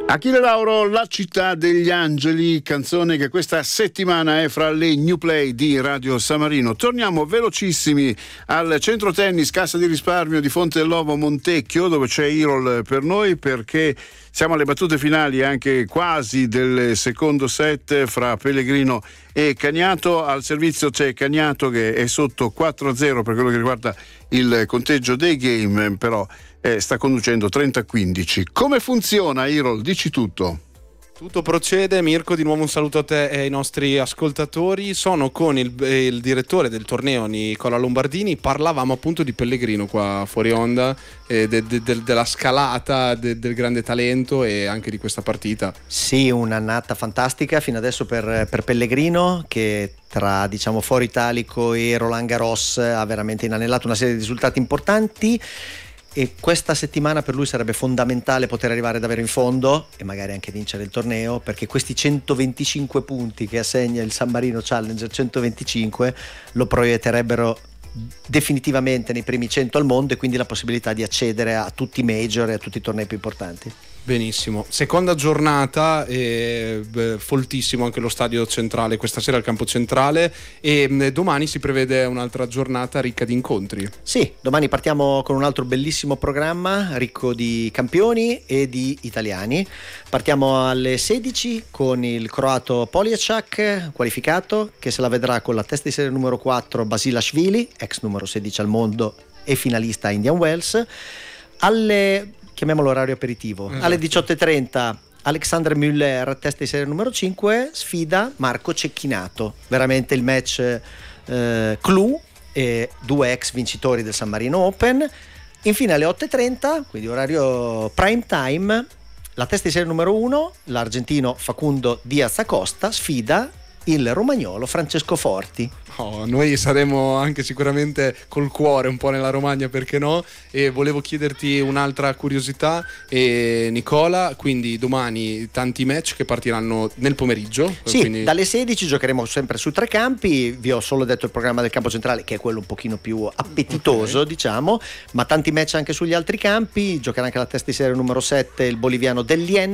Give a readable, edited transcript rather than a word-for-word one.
Achille Lauro, La città degli angeli, canzone che questa settimana è fra le new play di Radio San Marino. Torniamo velocissimi al centro tennis Cassa di Risparmio di Fonte dell'Ovo Montecchio, dove c'è Irol per noi, perché siamo alle battute finali anche quasi del secondo set fra Pellegrino e Cagnato. Al servizio c'è Cagnato che è sotto 4-0 per quello che riguarda il conteggio dei game, però sta conducendo 30-15. Come funziona, Irol? Dici tutto. Tutto procede. Mirko, di nuovo un saluto a te e ai nostri ascoltatori. Sono con il direttore del torneo, Nicola Lombardini. Parlavamo appunto di Pellegrino qua fuori onda, della scalata, del grande talento e anche di questa partita. Sì, un'annata fantastica fino adesso per Pellegrino, che tra Foro Italico e Roland Garros ha veramente inanellato una serie di risultati importanti. E questa settimana per lui sarebbe fondamentale poter arrivare davvero in fondo e magari anche vincere il torneo, perché questi 125 punti che assegna il San Marino Challenger, 125, lo proietterebbero definitivamente nei primi 100 al mondo, e quindi la possibilità di accedere a tutti i major e a tutti i tornei più importanti. Benissimo, seconda giornata, foltissimo anche lo stadio centrale questa sera, al campo centrale, e domani si prevede un'altra giornata ricca di incontri. Sì, domani partiamo con un altro bellissimo programma ricco di campioni e di italiani. Partiamo alle 16 con il croato Poljacek, qualificato, che se la vedrà con la testa di serie numero 4 Basilashvili, ex numero 16 al mondo e finalista a Indian Wells. Chiamiamolo orario aperitivo. Esatto. Alle 18.30 Alexander Müller, testa di serie numero 5, sfida Marco Cecchinato. Veramente il match clou, e due ex vincitori del San Marino Open. Infine alle 8.30, quindi orario prime time, la testa di serie numero 1, l'argentino Facundo Diaz Acosta, sfida il romagnolo Francesco Forti. Noi saremo anche sicuramente col cuore un po' nella Romagna, perché no? E volevo chiederti un'altra curiosità, Nicola, quindi domani tanti match che partiranno nel pomeriggio. Sì, quindi dalle 16 giocheremo sempre su 3 campi. Vi ho solo detto il programma del campo centrale, che è quello un pochino più appetitoso, okay, diciamo, ma tanti match anche sugli altri campi. Giocherà anche la testa di serie numero 7 il boliviano Dellien,